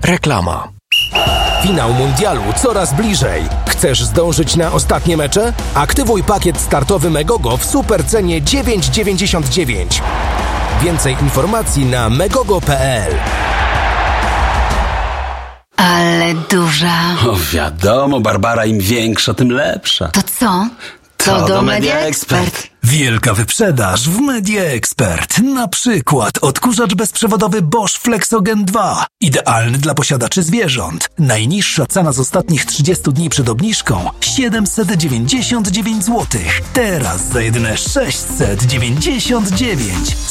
Reklama. Finał mundialu coraz bliżej. Chcesz zdążyć na ostatnie mecze? Aktywuj pakiet startowy Megogo w supercenie 9,99. Więcej informacji na megogo.pl. Ale duża. O wiadomo, Barbara, im większa, tym lepsza. To co? To do Media Expert. Wielka wyprzedaż w Media Expert. Na przykład odkurzacz bezprzewodowy Bosch Flexogen 2. Idealny dla posiadaczy zwierząt. Najniższa cena z ostatnich 30 dni przed obniżką 799 zł. Teraz za jedyne 699.